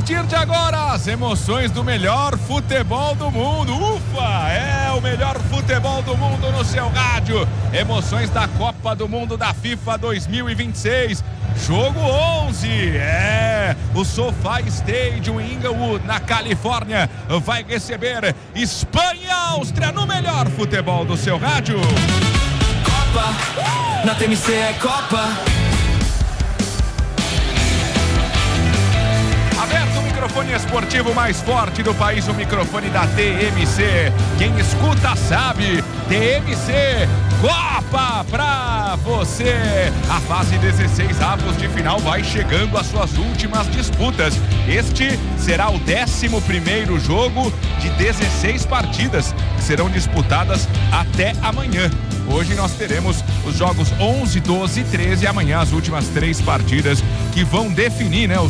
partir de agora, as emoções do melhor futebol do mundo. Ufa, é o melhor futebol do mundo no seu rádio. Emoções da Copa do Mundo da FIFA 2026. Jogo 11, o SoFi Stadium em Inglewood, na Califórnia, vai receber Espanha e Áustria no melhor futebol do seu rádio. Copa, na TMC é Copa. Aberto o microfone esportivo mais forte do país, o microfone da TMC. Quem escuta sabe, TMC, Copa pra você. A fase 16 avos de final vai chegando às suas últimas disputas. Este será o 11º jogo de 16 partidas que serão disputadas até amanhã. Hoje nós teremos os jogos 11, 12 e 13 e amanhã as últimas 3 partidas que vão definir, os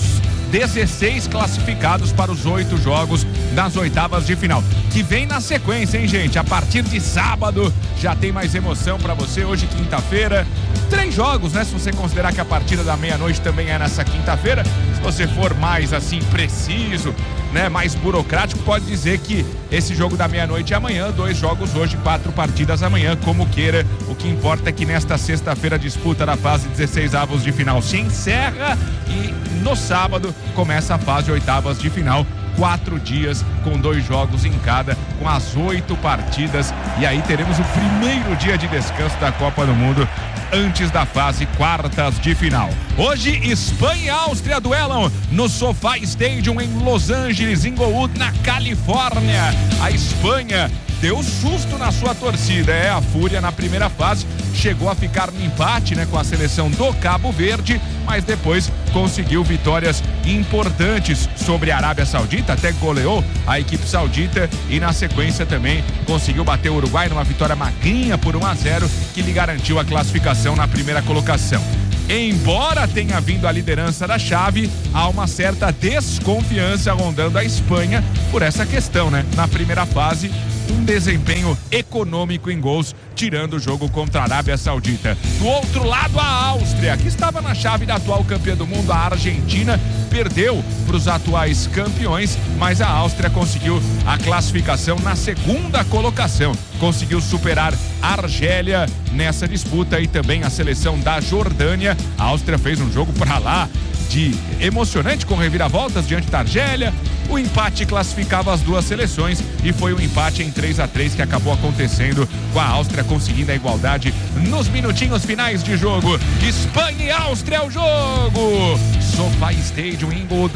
16 classificados para os 8 jogos das oitavas de final, que vem na sequência, hein, gente? A partir de sábado já tem mais emoção para você. Hoje, quinta-feira, 3 jogos, Se você considerar que a partida da meia-noite também é nessa quinta-feira. Se você for mais assim preciso, mais burocrático, pode dizer que esse jogo da meia-noite é amanhã, 2 jogos hoje, 4 partidas amanhã, como queira. O que importa é que nesta sexta-feira a disputa da fase 16 avos de final se encerra e no sábado começa a fase oitavas de final. 4 dias com 2 jogos em cada, com as 8 partidas, e aí teremos o primeiro dia de descanso da Copa do Mundo antes da fase quartas de final. Hoje, Espanha e Áustria duelam no SoFi Stadium em Los Angeles, Inglewood, na Califórnia. A Espanha deu susto na sua torcida, a Fúria na primeira fase chegou a ficar no empate, com a seleção do Cabo Verde, mas depois conseguiu vitórias importantes sobre a Arábia Saudita, até goleou a equipe saudita e na sequência também conseguiu bater o Uruguai numa vitória magrinha por 1-0, que lhe garantiu a classificação na primeira colocação. Embora tenha vindo a liderança da chave, há uma certa desconfiança rondando a Espanha por essa questão, Na primeira fase, um desempenho econômico em gols, tirando o jogo contra a Arábia Saudita. Do outro lado, a Áustria, que estava na chave da atual campeã do mundo, a Argentina, perdeu para os atuais campeões, mas a Áustria conseguiu a classificação na segunda colocação. Conseguiu superar a Argélia nessa disputa e também a seleção da Jordânia. A Áustria fez um jogo para lá de emocionante, com reviravoltas diante da Argélia. O empate classificava as duas seleções e foi um empate em 3-3 que acabou acontecendo, com a Áustria conseguindo a igualdade nos minutinhos finais de jogo. Espanha e Áustria é o jogo. SoFi Stadium, Inglewood,